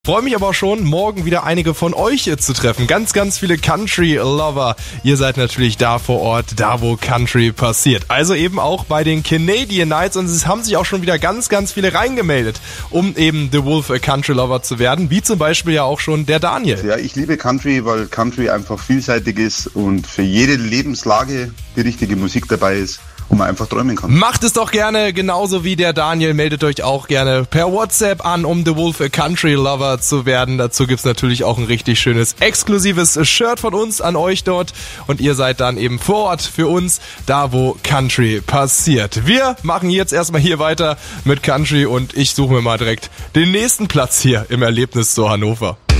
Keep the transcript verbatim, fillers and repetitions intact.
Freue mich aber auch schon, morgen wieder einige von euch zu treffen. Ganz, ganz viele Country-Lover. Ihr seid natürlich da vor Ort, da wo Country passiert. Also eben auch bei den Canadian Nights. Und es haben sich auch schon wieder ganz, ganz viele reingemeldet, um eben The Wolf Country-Lover zu werden. Wie zum Beispiel ja auch schon der Daniel. Ja, ich liebe Country, weil Country einfach vielseitig ist und für jede Lebenslage die richtige Musik dabei ist, wo man einfach träumen kann. Macht es doch gerne, genauso wie der Daniel. Meldet euch auch gerne per WhatsApp an, um The Wolf Country Lover zu werden. Dazu gibt's natürlich auch ein richtig schönes, exklusives Shirt von uns an euch dort. Und ihr seid dann eben vor Ort für uns, da wo Country passiert. Wir machen jetzt erstmal hier weiter mit Country und ich suche mir mal direkt den nächsten Platz hier im Erlebnis zu Hannover.